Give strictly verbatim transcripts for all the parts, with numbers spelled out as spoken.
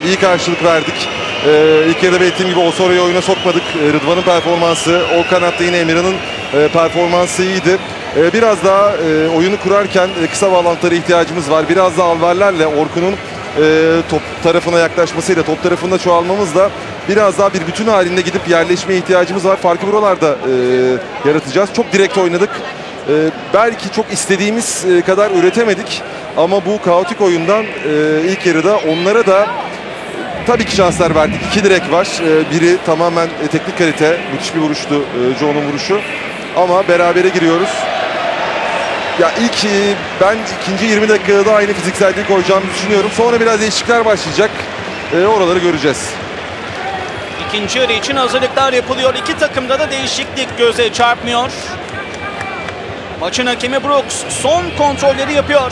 iyi karşılık verdik. Ee, ilk yarıda belirttiğim gibi Osorio'yu oyuna sokmadık. Ee, Rıdvan'ın performansı, o kanatta yine Emirhan'ın e, performansı iyiydi. Ee, biraz daha e, oyunu kurarken e, kısa bağlantılara ihtiyacımız var. Biraz daha alverlerle Orkun'un e, top tarafına yaklaşmasıyla, top tarafında çoğalmamızla biraz daha bir bütün halinde gidip yerleşmeye ihtiyacımız var. Farkı buralarda e, yaratacağız. Çok direkt oynadık. E, belki çok istediğimiz e, kadar üretemedik. Ama bu kaotik oyundan e, ilk yarıda onlara da tabii ki şanslar verdik. İki direk var. Ee, biri tamamen e, teknik kalite. Müthiş bir vuruştu e, Joe'nun vuruşu. Ama berabere giriyoruz. Ya ilk e, ben ikinci yirmi dakikada da aynı fizikselliği koyacağımı düşünüyorum. Sonra biraz değişiklikler başlayacak. E, oraları göreceğiz. İkinci yarı için hazırlıklar yapılıyor. İki takımda da değişiklik göze çarpmıyor. Maçın hakemi Brooks son kontrolleri yapıyor.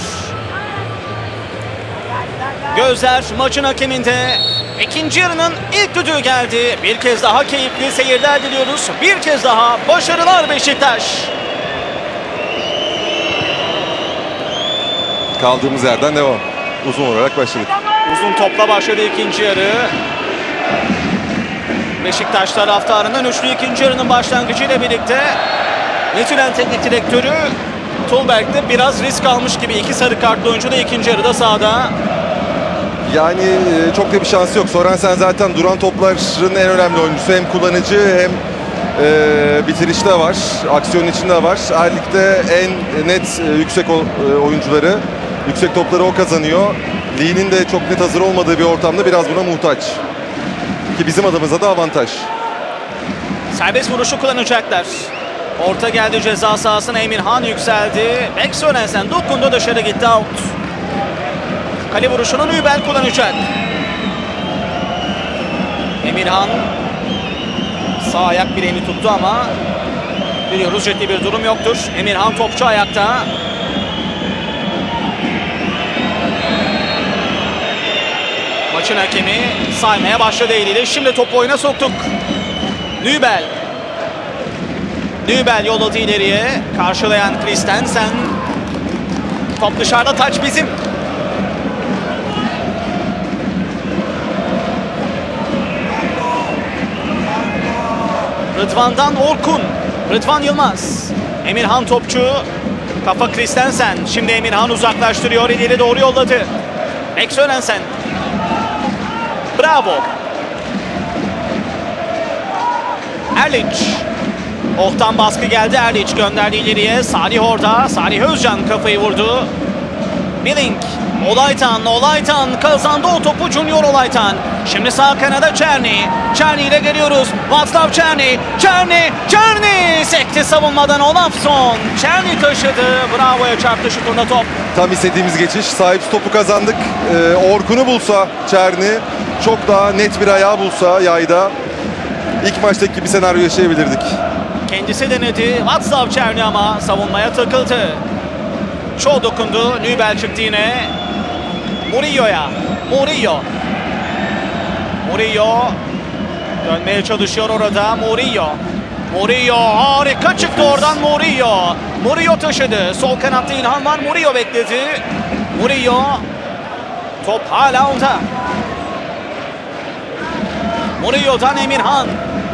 Gözler maçın hakeminde. İkinci yarının ilk düdüğü geldi. Bir kez daha keyifli seyirler diliyoruz. Bir kez daha başarılar Beşiktaş. Kaldığımız yerden devam. Uzun olarak başladık. Uzun topla başladı ikinci yarı. Beşiktaş taraftarının üçlü ikinci yarının başlangıcıyla birlikte Netülen teknik direktörü Tulberg'de biraz risk almış gibi. İki sarı kartlı oyuncu da ikinci yarıda sahada. Yani e, çok da bir şansı yok. Sorensen zaten duran topların en önemli oyuncusu. Hem kullanıcı hem e, bitirişte var. Aksiyon içinde var. Her ligde en net e, yüksek o, e, oyuncuları, yüksek topları o kazanıyor. Lee'nin de çok net hazır olmadığı bir ortamda biraz buna muhtaç. Ki bizim adımıza da avantaj. Serbest vuruşu kullanacaklar. Orta geldi ceza sahasına, Emirhan yükseldi. Bek Sorensen dokundu, dışarı gitti, out. Kale vuruşunu Nübel kullanacak. Emirhan sağ ayak bileğini tuttu ama biliyoruz ciddi bir durum yoktur. Emirhan topçu ayakta. Maçın hakemi saymaya başladı eliyle. Şimdi topu oyuna soktuk. Nübel. Nübel yolladı ileriye. Karşılayan Christensen. Top dışarıda, taç bizim. Rıdvan'dan Orkun. Rıdvan Yılmaz. Emirhan topçu. Kafa Christensen. Şimdi Emirhan uzaklaştırıyor. İleri doğru yolladı. Bek Sorensen. Bravo. Erliç. Ohtan baskı geldi. Erliç gönderdi ileriye. Salih orada. Salih Özcan kafayı vurdu. Bilink. Olaytan. Olaytan kazandı o topu. Junior Olaytan. Şimdi sağ kanada Çerni. Çerni ile geliyoruz. Václav Černý. Černý. Černý. Sekti savunmadan Olafsson. Černý taşıdı. Bravo'ya çarptı şutunda top. Tam istediğimiz geçiş. Sahip topu kazandık. Ee, Orkun'u bulsa Çerni, çok daha net bir ayağı bulsa yayda ilk maçtaki gibi senaryo yaşayabilirdik. Kendisi denedi. Václav Černý ama savunmaya takıldı. Çoğu dokundu. Nübel çıktı yine. Murillo'ya. Murillo. Murillo. Dönmeye çalışıyor orada. Murillo. Murillo harika çıktı oradan Murillo. Murillo taşıdı. Sol kanatta İlhan var. Murillo bekledi. Murillo. Top hala onda. Murillo'dan Emirhan.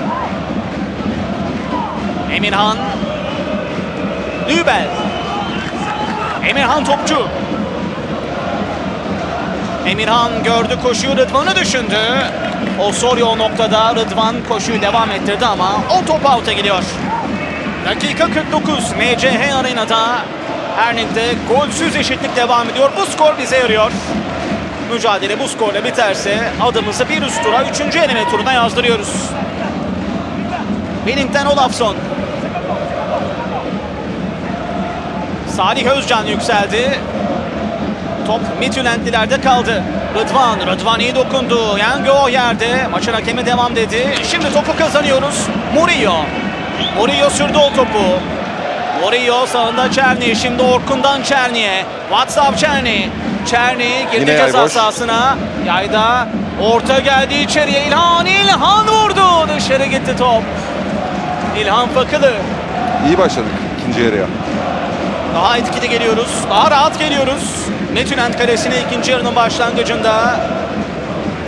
Emirhan. Nübel. Emirhan topçu. Emirhan gördü koşuyu, Rıdvan'ı düşündü. Osorio o noktada, Rıdvan koşuyu devam ettirdi ama o top out'a gidiyor. Dakika kırk dokuz M C H Arena'da Herning'de golsüz eşitlik devam ediyor. Bu skor bize yarıyor. Mücadele bu skorla biterse adımızı bir üst tura, üçüncü eleme turuna yazdırıyoruz. Billing'den Olafsson. Salih Özcan yükseldi. Top Midtjyllandlilerde kaldı. Rıdvan, Rıdvan iyi dokundu. Yenge o yerde. Maçın hakemi devam dedi. Şimdi topu kazanıyoruz. Murillo. Murillo sürdü o topu. Murillo sağında Černý. Şimdi Orkun'dan Černy'e. Václav Černý. Černý girdi Yine ceza yay boş. sahasına. Yayda orta geldi içeriye. İlhan, İlhan vurdu. Dışarı gitti top. İlhan Fakılı. İyi başladık ikinci yarıya. Daha etkili geliyoruz. Daha rahat geliyoruz. Netülen kalesine ikinci yarının başlangıcında.